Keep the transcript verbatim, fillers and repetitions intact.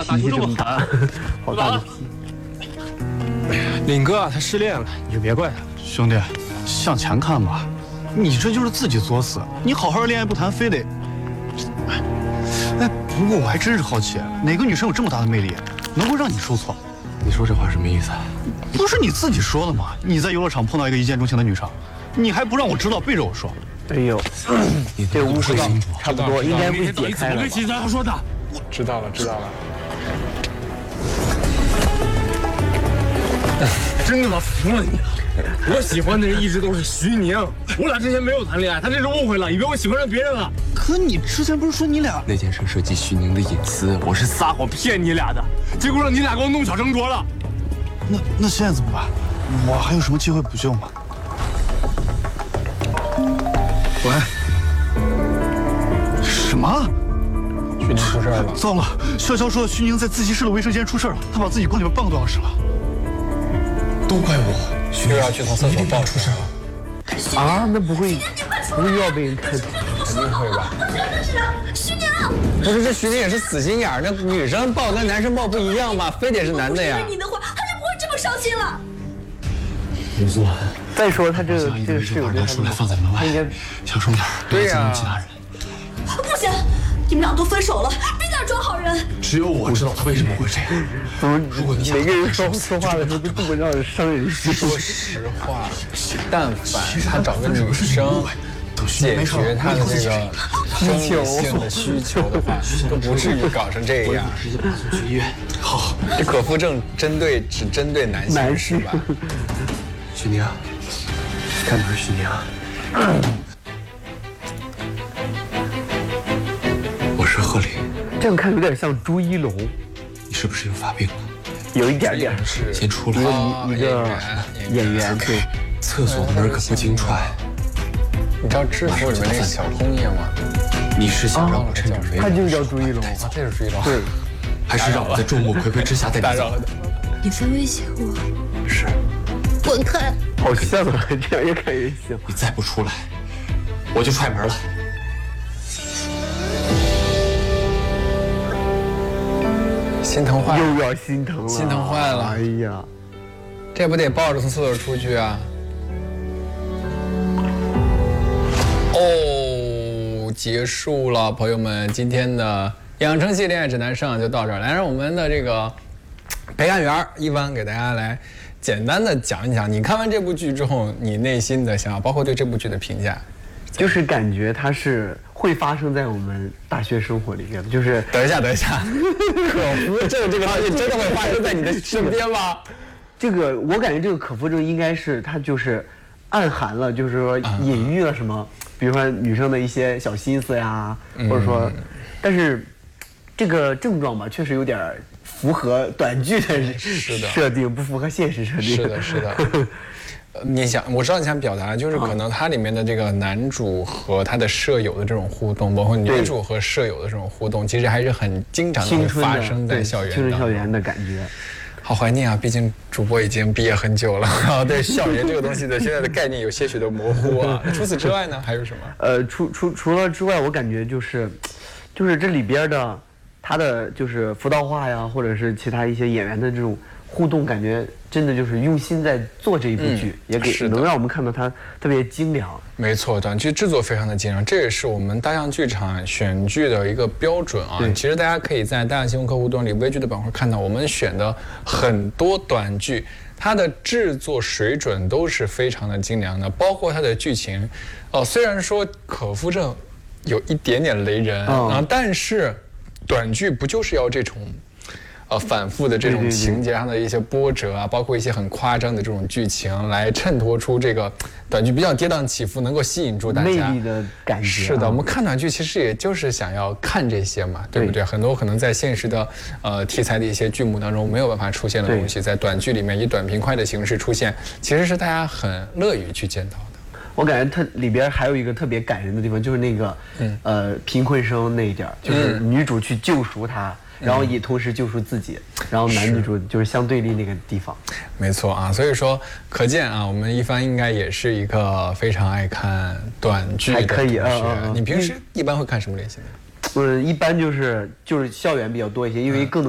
了，打球这么狠， 好大的脾气。 林哥他失恋了，你就别怪他。 兄弟，向前看吧，你这就是自己作死。你好好恋爱不谈，非得……哎，哎，不过我还真是好奇，哪个女生有这么大的魅力，能够让你受挫？ 你说这话什么意思？ 不是你自己说的吗？你在游乐场碰到一个一见钟情的女生，你还不让我知道，背着我说。 哎呦，这个误会差不多应该会解开了。 跟其他说的， 知道了，知道了。 真他妈服了你了！我喜欢的人一直都是徐宁，我俩之前没有谈恋爱，他这是误会了，以为我喜欢上别人了。 可你之前不是说你俩那件事涉及徐宁的隐私，我是撒谎骗你俩的，结果让你俩给我弄巧成拙了。 那那现在怎么办？我还有什么机会补救吗？喂，什么？ 徐宁出事了！ 糟了，潇潇说徐宁在自习室的卫生间出事了，他把自己关里面半个多小时了。 都怪我，徐宁要去从厕所抱出事了。 啊，那不会，不会又要被人看到？ 肯定会吧？ 徐宁， 不是，这徐宁也是死心眼儿，那女生抱跟男生抱不一样吗？非得是男的呀？ 你的话，他就不会这么伤心了。 林总， 再说他这个这个室友对他出来放在门外， 应该小声点， 对呀。 其他人。 不行，你们俩都分手了，别在这装好人。 只有我知道他为什么会这样。 怎么每个人说说话的时候都这么让人伤人心？ 说实话，但凡他找个女生解决他的这个生理性的需求的话，都不至于搞成这样。 直接把他送去医院。好， 这可夫症针对只针对男性是吧？ 徐宁，干嘛是徐宁？我是贺林。 这样看有点像朱一龙， 你是不是又发病了？ 有一点点。 是先出来。 一个演员，对。 厕所的门可不经踹。 你知道制服里面那个小空叶吗？ 你是想让我趁着没他就叫朱一龙， 啊，这是朱一龙。 对。 还是让我在众目睽睽之下带你走？ 你在威胁我？ 是。 滚开！ 好像啊，这样越看越像。 你再不出来，我就踹门了。 心疼坏了， 又要心疼了， 心疼坏了。 哎呀， 这不得抱着从厕所出去啊？哦，结束了，朋友们，今天的养成系恋爱指南上就到这儿。来，让我们的这个陪看员一帆给大家来简单的讲一讲，你看完这部剧之后，你内心的想法，包括对这部剧的评价。 就是感觉它是会发生在我们大学生活里面的，就是等一下，等一下，可夫症这个东西真的会发生在你的身边吗？ 这个我感觉这个可夫症应该是它就是暗含了，就是说隐喻了什么，比如说女生的一些小心思呀，或者说，但是这个症状吧，确实有点符合短剧的设定，不符合现实设定。 是的，是的。你想，我知道你想表达，就是可能它里面的这个男主和他的舍友的这种互动，包括女主和舍友的这种互动，其实还是很经常的发生在校园的。 青春校园的感觉， 好怀念啊！毕竟主播已经毕业很久了啊，对校园这个东西的现在的概念有些许的模糊啊。除此之外呢，还有什么？ 呃，除除除了之外，我感觉就是，就是这里边的他的就是辅导化呀，或者是其他一些演员的这种互动，感觉真的就是用心在做这一部剧，嗯、也给能让我们看到它特别精良。 没错，短剧制作非常的精良，这也是我们大象剧场选剧的一个标准啊。其实大家可以在大象新闻客户端里微剧的板块看到，我们选的很多短剧，它的制作水准都是非常的精良的，包括它的剧情。哦、呃，虽然说可夫症有一点点雷人、哦、啊，但是短剧不就是要这种？呃，反复的这种情节上的一些波折啊，包括一些很夸张的这种剧情，来衬托出这个短剧比较跌宕起伏，能够吸引住大家魅力的感觉、啊。 是的，我们看短剧其实也就是想要看这些嘛，对不对？对很多可能在现实的呃题材的一些剧目当中没有办法出现的东西，在短剧里面以短平快的形式出现，其实是大家很乐于去见到的。 我感觉它里边还有一个特别感人的地方，就是那个、嗯、呃贫困生那一点，就是女主去救赎他。然后也同时救赎自己，然后男女主就是相对立那个地方。 没错啊，所以说可见啊，我们一帆应该也是一个非常爱看短剧的同学。 还可以啊、嗯嗯。 你平时一般会看什么类型的？ 嗯，一般就是就是校园比较多一些，因为更能。